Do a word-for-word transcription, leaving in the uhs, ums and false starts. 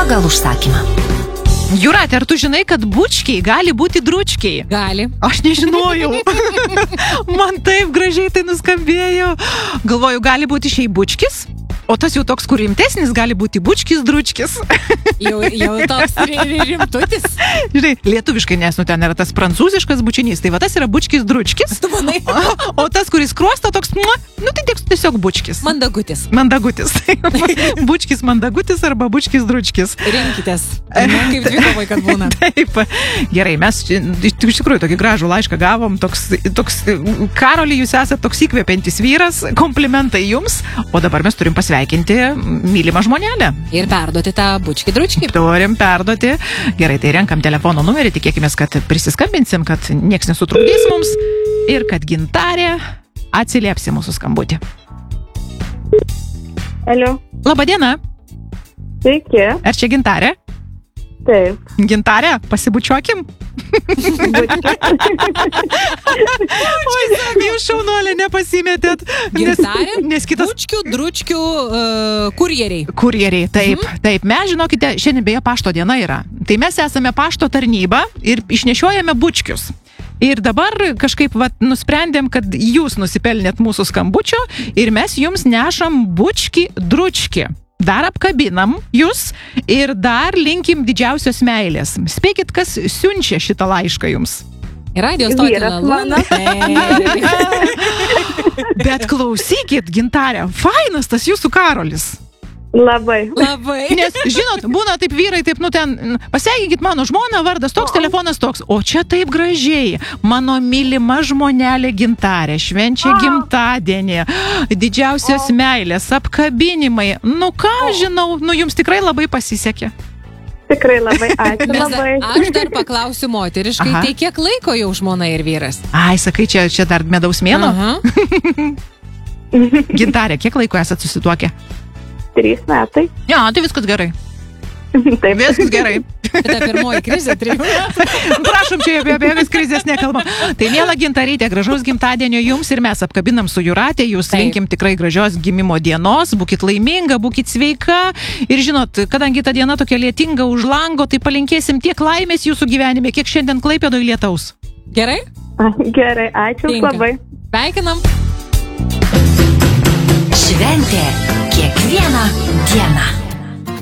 pagal užsakymą. Jūratė, ar tu žinai, kad bučkiai gali būti dručkiai? Gali. Aš nežinojau. Man taip gražiai tai nuskambėjo. Galvoju, gali būti šiai bučkis, o tas jau toks, kur rimtesnis, gali būti bučkis, dručkis. Jau, jau toks rimtutis. Žinai, lietuviškai, nes nu ten yra tas prancūziškas bučinys, tai va tas yra bučkis, dručkis. Tu manai? O, o tas, kuris kruosta, toks, nu tai tiesiog bučkis. Mandagutis. Mandagutis. Bučkis, mandagutis arba bučkis, dručkis. Rinkitės. Ne, kaip dvikovai, kad būna. Taip. Gerai, mes iš tikrųjų tokį gražų laišką gavom. Toks, toks Karoli, jūs esate toks įkvepiantis vyras. Komplimentai jums. O dabar mes turim pasveikinti mylimą žmonelę. Ir perduoti tą bučkį dručkį. Turim perduoti. Gerai, tai renkam telefono numerį. Tikėkime, kad prisiskambinsim, kad nieks nesutrukdys mums. Ir kad Gintarė atsilieps į mūsų skambutį. Alio. Labadiena. Sveiki. Ar čia Gintarė? Taip. Gintarė, pasibučiuokim. Oi, jūs šaunuolė nepasimetėt. Gintarė, nes, nes kitas... bučkių, dručkių uh, kurjeriai. Kurjeriai, taip, mhm. taip. Mes, žinokite, šiandien beje pašto diena yra. Tai mes esame pašto tarnyba ir išnešiojame bučkius. Ir dabar kažkaip vat, nusprendėm, kad jūs nusipelnėt mūsų skambučio ir mes jums nešam bučkį, dručkį. Dar apkabinam jūs ir dar linkim didžiausios meilės. Spėkit, kas siunčia šitą laišką jums? Radio stotį Lalūną. Bet klausykit, Gintarė, fainas tas jūsų Karolis. Labai. Labai. Nes, žinot, būna taip vyrai, taip, nu ten, pasveikinkit mano žmoną, vardas toks, telefonas toks, o čia taip gražiai. Mano mylima žmonelė Gintarė švenčia gimtadienį, didžiausios meilės, apkabinimai. Nu ką, žinau, nu jums tikrai labai pasisekė. Tikrai labai, ačiū labai. Aš dar paklausiu moteriškai, Aha. tai kiek laiko jau žmona ir vyras? Ai, sakai, čia, čia dar medaus mėnuo? Aha. Gintarė, kiek laiko esat susituokę? Trys metai. Ja, tai viskas gerai. Taip. Viskas gerai. Ta pirmoji krizė, trijų. Prašom, čia apie jokias krizės nekalbam. Tai miela Gintarytė, gražaus gimtadienio jums ir mes apkabinam su Jūratė, jūs Taip. linkim tikrai gražios gimimo dienos, būkit laiminga, būkit sveika ir žinot, kadangi ta diena tokia lietinga už lango, tai palinkėsim tiek laimės jūsų gyvenime, kiek šiandien Klaipėdoje lietaus. Gerai? Gerai, ačiū Tinka. labai. Sveikinam. Šventė kiekvieną dieną.